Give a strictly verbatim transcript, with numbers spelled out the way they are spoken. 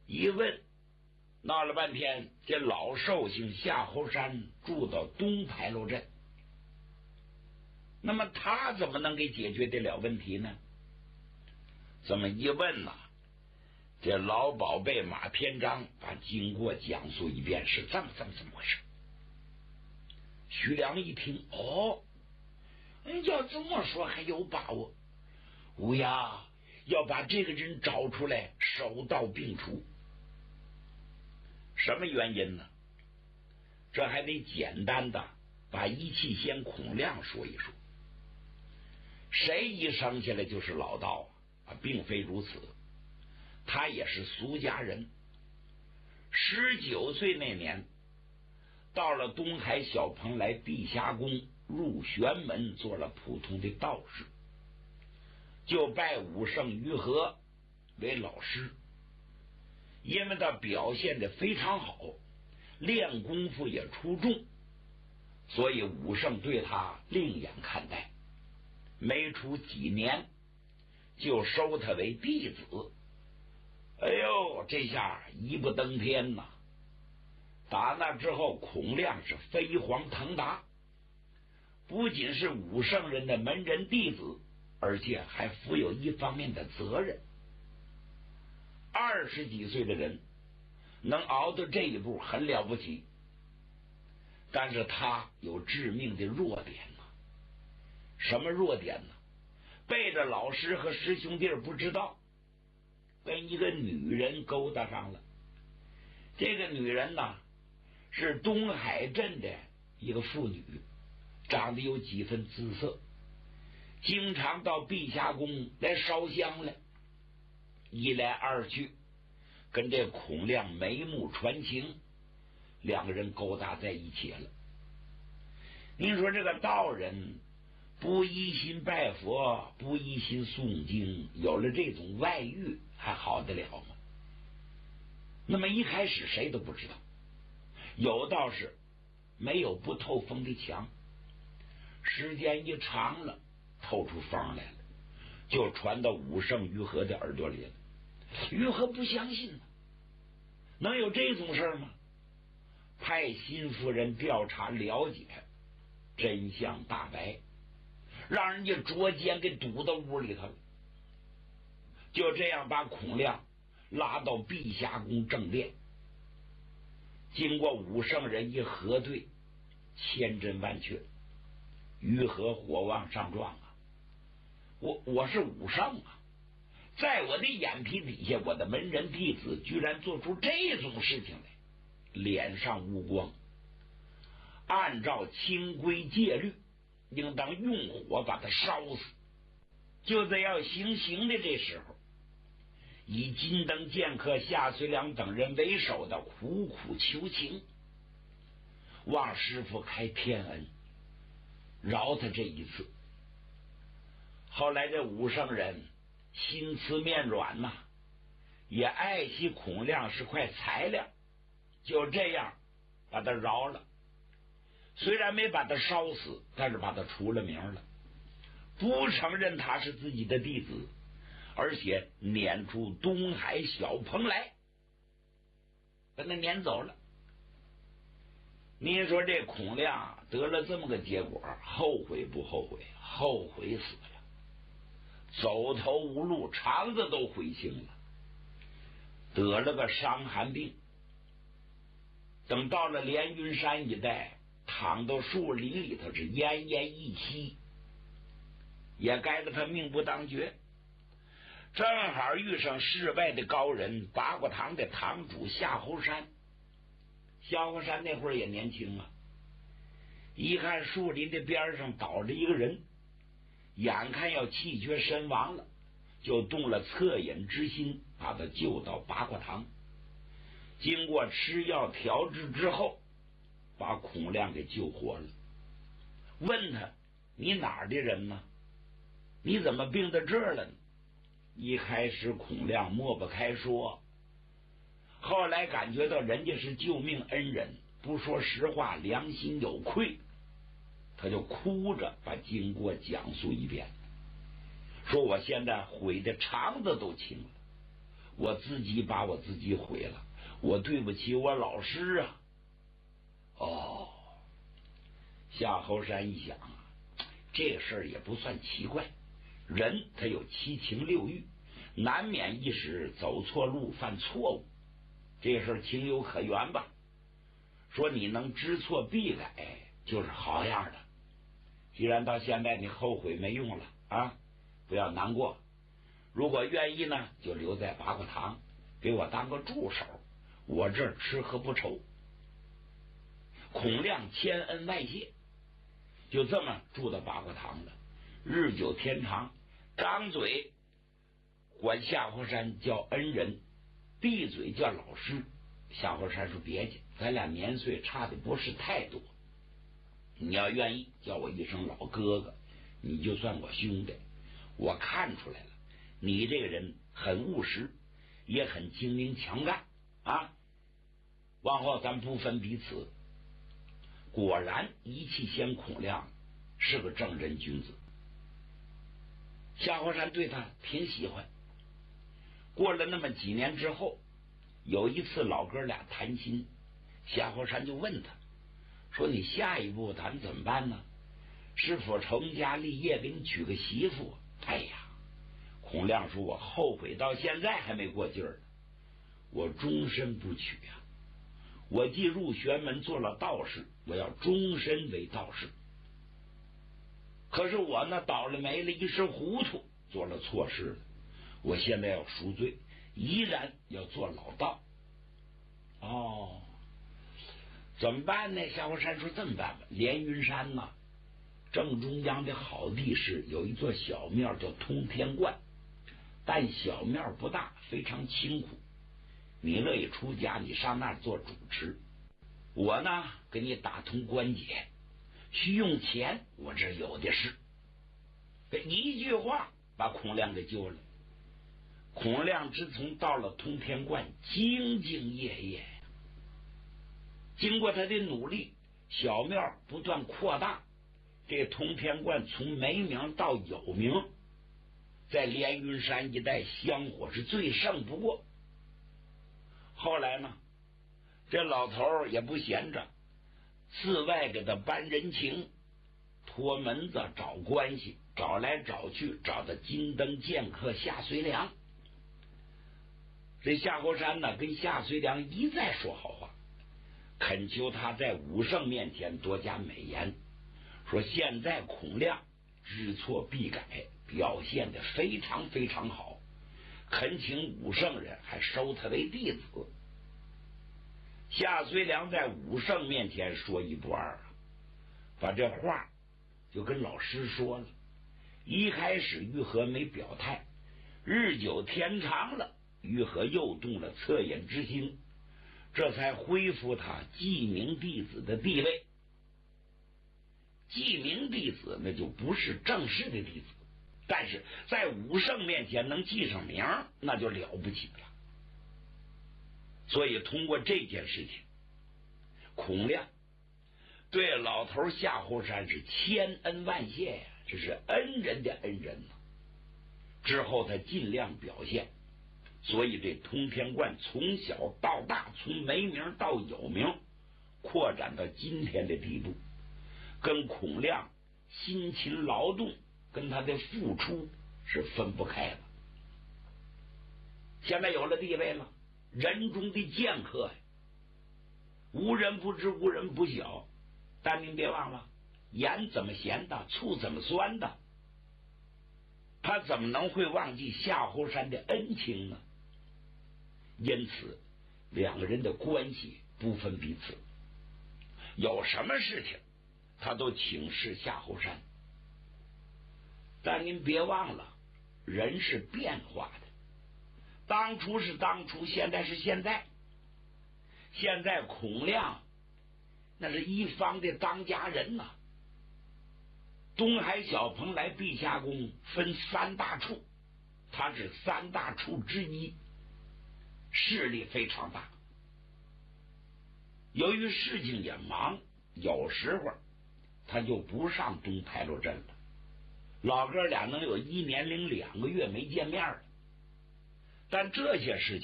一问，闹了半天，这老寿星夏侯山住到东牌楼镇，那么他怎么能给解决得了问题呢？这么一问呐、啊，这老宝贝马篇章把经过讲述一遍，是这么这么这么回事。徐良一听，哦，要这么说还有把握，乌鸦要把这个人找出来，手到并处。什么原因呢？这还得简单的把一气仙孔亮说一说。谁一生下来就是老道啊？并非如此，他也是俗家人。十九岁那年，到了东海小蓬莱地下宫，入玄门做了普通的道士，就拜武圣于和为老师。因为他表现得非常好，练功夫也出众，所以武圣对他另眼看待。没出几年，就收他为弟子。哎呦，这下一步登天呐！打那之后，孔亮是飞黄腾达，不仅是武圣人的门人弟子，而且还负有一方面的责任。二十几岁的人能熬到这一步很了不起，但是他有致命的弱点呢、啊。什么弱点呢？背着老师和师兄弟不知道，跟一个女人勾搭上了。这个女人呢，是东海镇的一个妇女，长得有几分姿色，经常到碧霞宫来烧香来。一来二去，跟这孔亮眉目传情，两个人勾搭在一起了。您说这个道人不一心拜佛，不一心诵经，有了这种外遇还好得了吗？那么一开始谁都不知道，有道是没有不透风的墙，时间一长了，透出风来了，就传到武圣于和的耳朵里了。于和不相信呢，能有这种事吗？派辛夫人调查了解，真相大白，让人家捉奸给堵到屋里头了。就这样把孔亮拉到碧霞宫正殿，经过武圣人一核对，千真万确。于和火往上撞啊！我我是武圣啊，在我的眼皮底下，我的门人弟子居然做出这种事情来，脸上无光。按照清规戒律，应当用火把他烧死。就在要行刑的这时候，以金灯剑客夏遂良等人为首的苦苦求情，望师父开天恩，饶他这一次。后来这武圣人心慈面软呐、啊，也爱惜孔亮是块材料，就这样把他饶了。虽然没把他烧死，但是把他除了名了，不承认他是自己的弟子，而且撵出东海小蓬莱，把他撵走了。您说这孔亮得了这么个结果，后悔不后悔？后悔死了，走投无路，肠子都悔青了，得了个伤寒病。等到了连云山一带，躺到树林里头是奄奄一息，也该得他命不当绝。正好遇上世外的高人八卦堂的堂主夏侯山。夏侯山那会儿也年轻啊，一看树林的边上倒着一个人，眼看要气绝身亡了，就动了恻隐之心，把他救到八卦堂。经过吃药调治之后，把孔亮给救活了。问他，你哪儿的人呢？你怎么病到这儿了呢？一开始孔亮抹不开说，后来感觉到人家是救命恩人，不说实话良心有愧，他就哭着把经过讲述一遍，说我现在悔的肠子都青了， 我自己把我自己毁了，我对不起我老师啊。哦，夏侯山一想啊，这个事儿也不算奇怪，人他有七情六欲，难免一时走错路犯错误，这个事儿情有可原吧。说你能知错必改就是好样的，既然到现在你后悔没用了啊，不要难过，如果愿意呢就留在八卦堂给我当个助手，我这儿吃喝不愁。孔亮千恩万谢，就这么住到八卦堂了。日久天长，张嘴管夏侯山叫恩人，闭嘴叫老师。夏侯山说别介，咱俩年岁差的不是太多，你要愿意叫我一声老哥哥，你就算我兄弟。我看出来了，你这个人很务实，也很精明强干啊，往后咱不分彼此。果然一气先孔亮是个正人君子，夏侯山对他挺喜欢。过了那么几年之后，有一次老哥俩谈心，夏侯山就问他说，你下一步咱怎么办呢？是否成家立业给你娶个媳妇？哎呀，孔亮说，我后悔到现在还没过劲儿呢，我终身不娶啊，我既入玄门做了道士，我要终身为道士。可是我呢倒了霉了，一时糊涂做了错事了，我现在要赎罪，依然要做老道。哦，怎么办呢？夏侯山说这么办吧，连云山呐、啊，正中央的好地势有一座小庙叫通天观，但小庙不大，非常清苦，你乐意出家，你上那儿做主持，我呢给你打通关节，需用钱我这有的是。这一句话把孔亮给救了。孔亮自从到了通天观，兢兢业业，经过他的努力，小庙不断扩大，这通天观从没名到有名，在连云山一带香火是最盛不过。后来呢，这老头也不闲着，寺外给他搬人情，托门子找关系，找来找去找到金灯剑客夏遂良。这夏侯山呢跟夏遂良一再说好话，恳求他在武圣面前多加美言，说现在孔亮知错必改，表现得非常非常好，恳请武圣人还收他为弟子。夏遂良在武圣面前说一不二，把这话就跟老师说了。一开始玉和没表态，日久天长了，玉和又动了恻隐之心，这才恢复他记名弟子的地位。记名弟子那就不是正式的弟子，但是在武圣面前能记上名，那就了不起了。所以通过这件事情，孔亮对老头夏侯山是千恩万谢呀，这是恩人的恩人呐。之后他尽量表现，所以这通天观从小到大，从没名到有名，扩展到今天的地步，跟孔亮辛勤劳动跟他的付出是分不开的。现在有了地位了，人中的剑客呀，无人不知，无人不晓。但您别忘了，盐怎么咸的，醋怎么酸的，他怎么能会忘记夏侯山的恩情呢？因此两个人的关系不分彼此，有什么事情他都请示夏侯山。但您别忘了，人是变化的，当初是当初，现在是现在。现在孔亮那是一方的当家人呐、啊。东海小蓬莱碧霞宫分三大处，他是三大处之一，势力非常大。由于事情也忙，有时候他就不上东台路镇了。老哥俩能有一年零两个月没见面了。 但这些事情